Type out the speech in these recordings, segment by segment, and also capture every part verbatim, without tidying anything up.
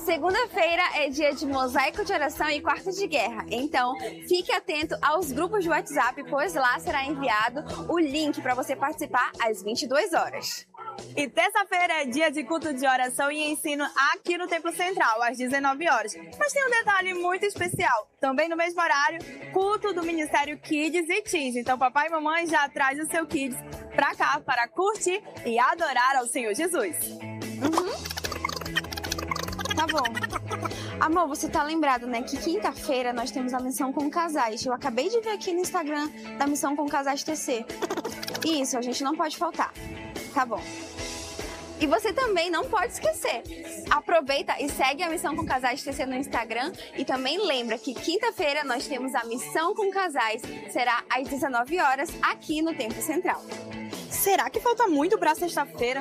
Segunda-feira é dia de mosaico de oração e quarto de guerra, então fique atento aos grupos de WhatsApp, pois lá será enviado o link para você participar às vinte e duas horas. E terça-feira é dia de culto de oração e ensino aqui no Templo Central, às dezenove horas. Mas tem um detalhe muito especial, também no mesmo horário, culto do Ministério Kids e Teens. Então papai e mamãe já traz o seu Kids pra cá para curtir e adorar ao Senhor Jesus. Uhum. Tá bom. Amor, você tá lembrado, né, que quinta-feira nós temos a Missão com Casais. Eu acabei de ver aqui no Instagram da Missão com Casais T C. Isso, a gente não pode faltar. Tá bom. E você também não pode esquecer. Aproveita e segue a Missão com Casais T C no Instagram. E também lembra que quinta-feira nós temos a Missão com Casais. Será às dezenove horas aqui no Templo Central. Será que falta muito pra sexta-feira?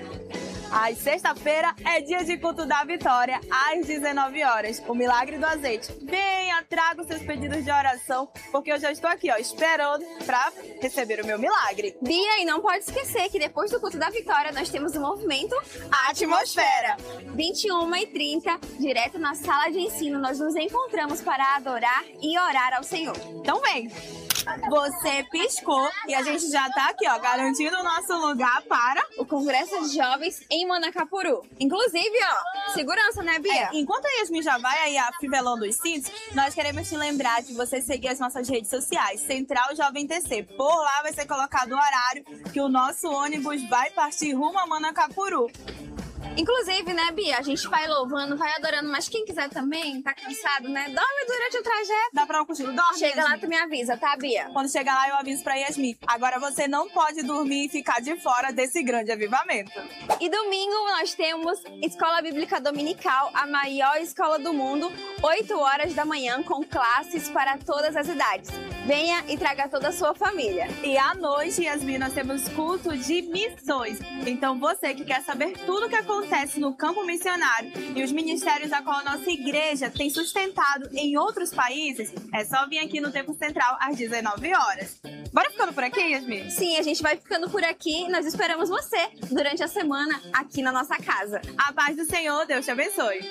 Às sexta-feira é dia de culto da vitória, às dezenove horas. O milagre do azeite. Venha, traga os seus pedidos de oração, porque eu já estou aqui, ó, esperando para receber o meu milagre. Bia, e não pode esquecer que depois do culto da vitória nós temos o movimento Atmosfera. vinte e uma e trinta, direto na sala de ensino, nós nos encontramos para adorar e orar ao Senhor. Então vem! Você piscou e a gente já tá aqui, ó, garantindo o nosso lugar para o Congresso de Jovens em Manacapuru. Inclusive, ó, segurança, né, Bia? É, enquanto a Yasmin já vai aí afivelando os cintos, nós queremos te lembrar de você seguir as nossas redes sociais, Central Jovem T C. Por lá vai ser colocado o horário que o nosso ônibus vai partir rumo a Manacapuru. Inclusive, né, Bia, a gente vai louvando, vai adorando, mas quem quiser também, tá cansado, né, dorme durante o trajeto. Dá pra um cochilo, dorme. Chega Yasmin. lá, tu me avisa, tá, Bia? Quando chegar lá, eu aviso pra Yasmin. Agora você não pode dormir e ficar de fora desse grande avivamento. E domingo nós temos Escola Bíblica Dominical, a maior escola do mundo, oito horas da manhã, com classes para todas as idades. Venha e traga toda a sua família. E à noite, Yasmin, nós temos culto de missões. Então você que quer saber tudo o que acontece no campo missionário e os ministérios a qual a nossa igreja tem sustentado em outros países, é só vir aqui no Templo Central às dezenove horas. Bora ficando por aqui, Yasmin? Sim, a gente vai ficando por aqui. Nós esperamos você durante a semana aqui na nossa casa. A paz do Senhor, Deus te abençoe.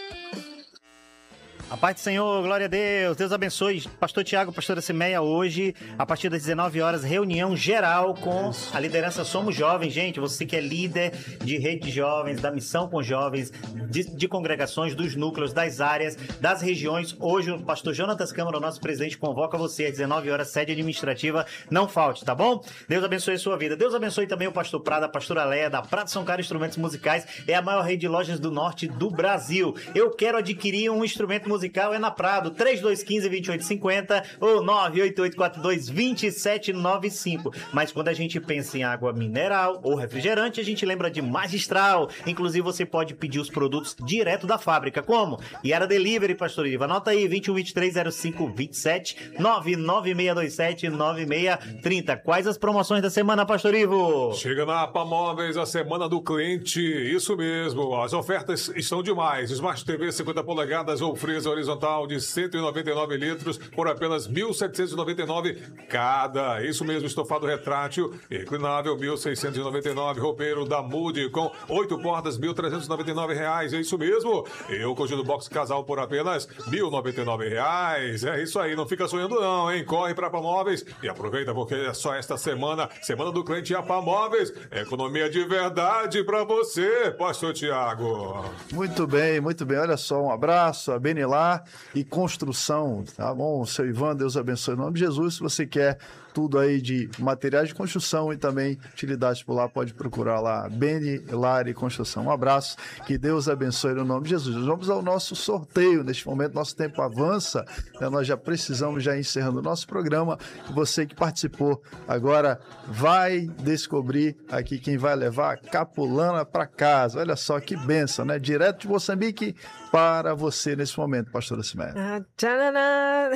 A paz do Senhor, glória a Deus, Deus abençoe. Pastor Tiago, pastora Cimeia, hoje, a partir das dezenove horas, reunião geral com a liderança Somos Jovens. Gente, você que é líder de rede de jovens, da missão com jovens, de, de congregações, dos núcleos, das áreas, das regiões. Hoje, o pastor Jonatas Câmara, o nosso presidente, convoca você às dezenove horas, sede administrativa. Não falte, tá bom? Deus abençoe a sua vida. Deus abençoe também o pastor Prada, a pastora Leia, da Prado São Carlos Instrumentos Musicais. É a maior rede de lojas do norte do Brasil. Eu quero adquirir um instrumento musical. Musical é na Prado, três dois um cinco, dois oito cinco zero ou nove oito oito quatro dois, dois sete nove cinco. Mas quando a gente pensa em água mineral ou refrigerante, a gente lembra de Magistral. Inclusive, você pode pedir os produtos direto da fábrica. Como? Yara Delivery, Pastor Iva. Anota aí, vinte e um, vinte e três, zero cinco, vinte e sete, nove nove seis dois sete, nove seis três zero. Quais as promoções da semana, Pastor Ivo? Chega na Pamóveis, a semana do cliente. Isso mesmo, as ofertas estão demais. Smart T V cinquenta polegadas ou freezer horizontal de cento e noventa e nove litros por apenas mil setecentos e noventa e nove cada. Isso mesmo, estofado retrátil inclinável mil seiscentos e noventa e nove, roupeiro da Moody com oito portas mil trezentos e noventa e nove reais. É isso mesmo. E o cogido box casal por apenas mil e noventa e nove reais. É isso aí, não fica sonhando não, hein? Corre para Pamóveis e aproveita porque é só esta semana, semana do cliente a Pamóveis. Economia de verdade para você, Pastor Tiago. Muito bem, muito bem. Olha só, um abraço a Benilar e construção, tá bom? Seu Ivan, Deus abençoe. Em nome de Jesus, se você quer tudo aí de materiais de construção e também utilidades por lá, pode procurar lá, Beni Lari Construção. Um abraço, que Deus abençoe no nome de Jesus. Nós vamos ao nosso sorteio, neste momento nosso tempo avança, né? Nós já precisamos, já encerrando o nosso programa, você que participou agora vai descobrir aqui quem vai levar a capulana para casa. Olha só que bênção, né? Direto de Moçambique para você nesse momento, pastora Cimeia. Ah, tchananã!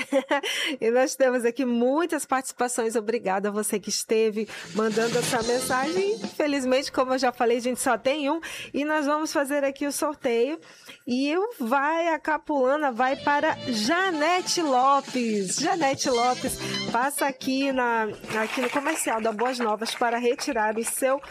E nós temos aqui muitas participações. Obrigada a você que esteve mandando essa mensagem. Infelizmente, como eu já falei, a gente só tem um. E nós vamos fazer aqui o sorteio. E vai, a capulana vai para Janete Lopes. Janete Lopes, passa aqui, na, aqui no comercial da Boas Novas para retirar o seu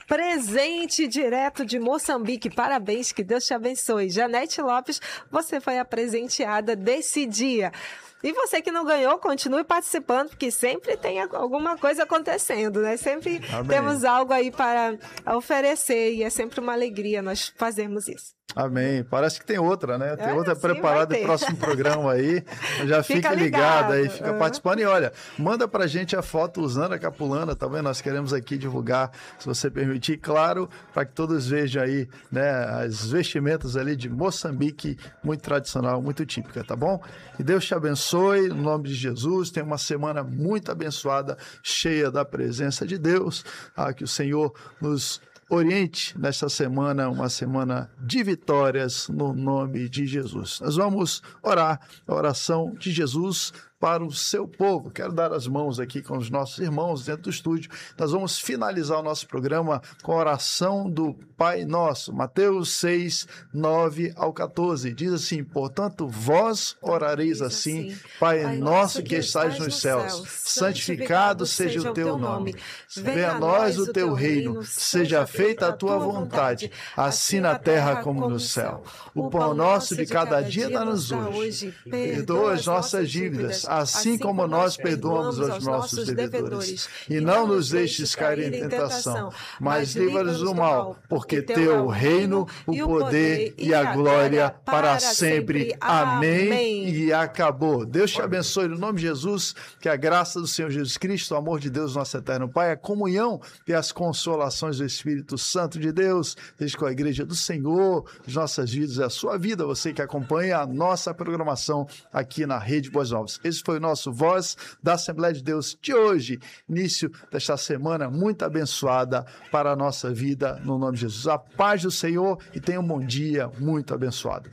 presente direto de Moçambique. Parabéns, que Deus te abençoe. Janete Lopes, você foi a presenteada desse dia. E você que não ganhou, continue participando, porque sempre tem alguma coisa acontecendo, né? Sempre Amém. Temos algo aí para oferecer e é sempre uma alegria nós fazermos isso. Amém. Parece que tem outra, né? Tem é, outra sim, preparada para o próximo programa aí. Já fica, fica ligado aí, fica uhum. participando. E olha, manda pra gente a foto usando a capulana, tá vendo? Nós queremos aqui divulgar, se você permitir, claro, para que todos vejam aí, né, as vestimentas ali de Moçambique, muito tradicional, muito típica, tá bom? E Deus te abençoe, no nome de Jesus. Tenha uma semana muito abençoada, cheia da presença de Deus. Ah, que o Senhor nos oriente nesta semana, uma semana de vitórias no nome de Jesus. Nós vamos orar a oração de Jesus para o seu povo. Quero dar as mãos aqui com os nossos irmãos dentro do estúdio. Nós vamos finalizar o nosso programa com a oração do Pai Nosso. Mateus seis, nove ao quatorze. Diz assim: portanto, vós orareis assim, assim Pai, Pai nosso que estais nos céus, céus santificado seja o teu nome. Venha a nós o teu reino, seja feita a tua vontade, assim na terra como no céu. O pão nosso de cada dia dá-nos hoje. Perdoa as nossas dívidas, assim como nós perdoamos aos nossos devedores. E não nos deixes cair em tentação, mas livra-nos do mal, porque teu é o reino, o poder e a glória para sempre. Amém. E acabou. Deus te abençoe no nome de Jesus, que a graça do Senhor Jesus Cristo, o amor de Deus, nosso eterno Pai, a comunhão e as consolações do Espírito Santo de Deus, desde com a igreja do Senhor, as nossas vidas e a sua vida, você que acompanha a nossa programação aqui na Rede Boas Novas. Esse foi o nosso Voz da Assembleia de Deus de hoje, início desta semana muito abençoada para a nossa vida, no nome de Jesus. A paz do Senhor e tenha um bom dia muito abençoado.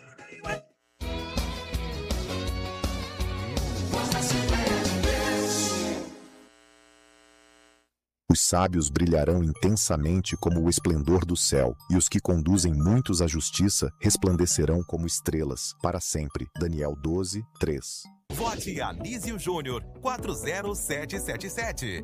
Os sábios brilharão intensamente como o esplendor do céu, e os que conduzem muitos à justiça resplandecerão como estrelas, para sempre. Daniel doze, três. Vote Anísio Júnior, quatro zero sete sete sete.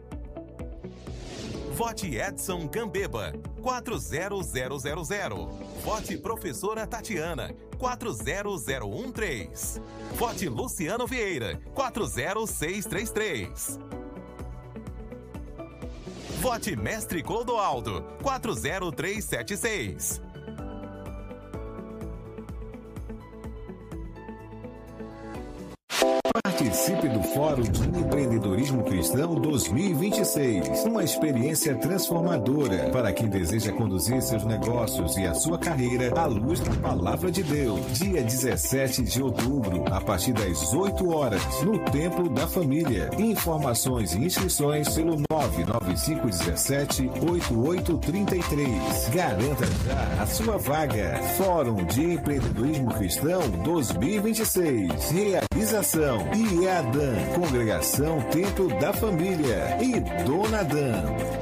Vote Edson Gambeba, quatro zero zero zero zero. Vote Professora Tatiana, quatro zero zero um três. Vote Luciano Vieira, quatro zero seis três três. Vote Mestre Clodoaldo, quatro zero três sete seis. Participe do Fórum de Empreendedorismo Cristão dois mil e vinte e seis. Uma experiência transformadora para quem deseja conduzir seus negócios e a sua carreira à luz da Palavra de Deus. Dia dezessete de outubro, a partir das oito horas, no Templo da Família. Informações e inscrições pelo nove nove cinco um sete, oito oito três três. Garanta já a sua vaga. Fórum de Empreendedorismo Cristão dois mil e vinte e seis. Realização I E A D A M, Congregação Templo da Família e Dona D A M.